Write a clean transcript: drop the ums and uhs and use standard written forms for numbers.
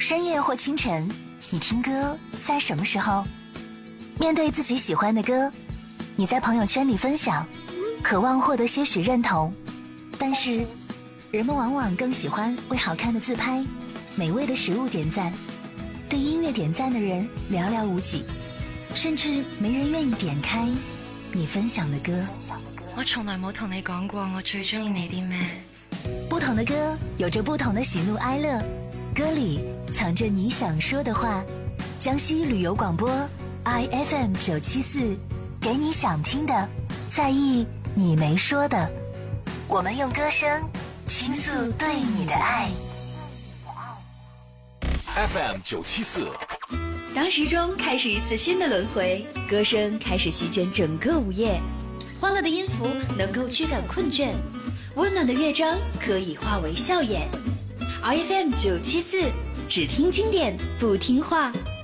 深夜或清晨，你听歌在什么时候？面对自己喜欢的歌，你在朋友圈里分享，渴望获得些许认同，但是人们往往更喜欢为好看的自拍、美味的食物点赞，对音乐点赞的人寥寥无几，甚至没人愿意点开你分享的歌。 我從來冇同你講過我最中意你啲咩。 不同的歌有着不同的喜怒哀樂，歌裡藏着你想說的話。江西旅遊廣播 IFM 974，給你想聽的，在意你沒說的。我們用歌聲傾訴對你的愛。 FM 974， 當時鐘開始一次新的輪迴，歌聲開始席捲整個午夜。歡樂的音符能夠驅趕困倦，溫暖的樂章可以化為笑顏。IFM 974，只聽經典不聽話。